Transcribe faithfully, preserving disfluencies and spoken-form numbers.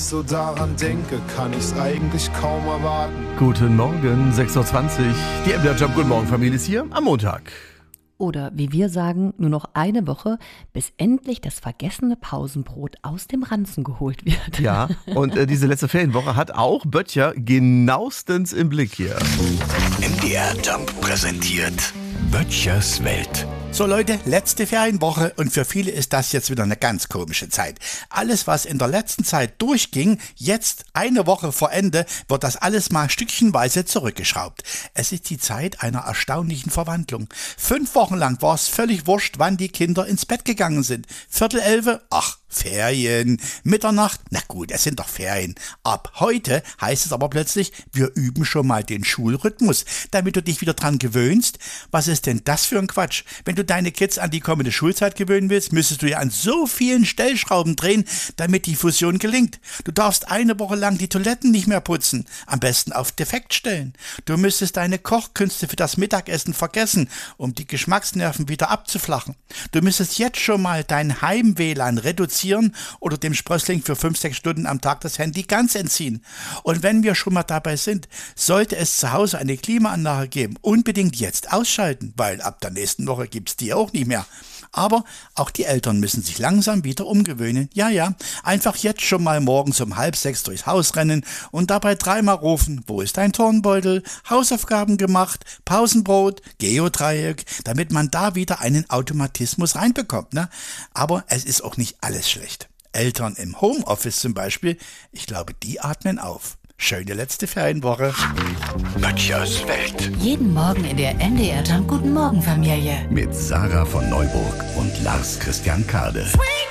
so daran denke, kann ich's eigentlich kaum erwarten. Guten Morgen, sechs Uhr zwanzig. Die M D R Jump Guten Morgen Familie ist hier am Montag. Oder wie wir sagen, nur noch eine Woche, bis endlich das vergessene Pausenbrot aus dem Ranzen geholt wird. Ja, und äh, diese letzte Ferienwoche hat auch Böttcher genauestens im Blick hier. M D R Jump präsentiert Böttchers Welt. So Leute, letzte Ferienwoche und für viele ist das jetzt wieder eine ganz komische Zeit. Alles, was in der letzten Zeit durchging, jetzt eine Woche vor Ende, wird das alles mal stückchenweise zurückgeschraubt. Es ist die Zeit einer erstaunlichen Verwandlung. Fünf Wochen lang war es völlig wurscht, wann die Kinder ins Bett gegangen sind. Viertel elfe, ach, Ferien. Mitternacht, na gut, es sind doch Ferien. Ab heute heißt es aber plötzlich, wir üben schon mal den Schulrhythmus, damit du dich wieder dran gewöhnst. Was ist denn das für ein Quatsch? Wenn du deine Kids an die kommende Schulzeit gewöhnen willst, müsstest du ja an so vielen Stellschrauben drehen, damit die Fusion gelingt. Du darfst eine Woche lang die Toiletten nicht mehr putzen, am besten auf defekt stellen. Du müsstest deine Kochkünste für das Mittagessen vergessen, um die Geschmacksnerven wieder abzuflachen. Du müsstest jetzt schon mal dein Heim-W L A N reduzieren oder dem Sprössling für fünf, sechs Stunden am Tag das Handy ganz entziehen. Und wenn wir schon mal dabei sind, sollte es zu Hause eine Klimaanlage geben, unbedingt jetzt ausschalten, weil ab der nächsten Woche gibt's die auch nicht mehr. Aber auch die Eltern müssen sich langsam wieder umgewöhnen. Ja, ja, einfach jetzt schon mal morgens um halb sechs durchs Haus rennen und dabei dreimal rufen, wo ist dein Turnbeutel, Hausaufgaben gemacht, Pausenbrot, Geodreieck, damit man da wieder einen Automatismus reinbekommt, ne? Aber es ist auch nicht alles schlecht. Eltern im Homeoffice zum Beispiel, ich glaube, die atmen auf. Schöne letzte Ferienwoche. Böttchers Welt. Jeden Morgen in der M D R Jump Guten Morgen Familie. Mit Sarah von Neuburg und Lars Christian Kade.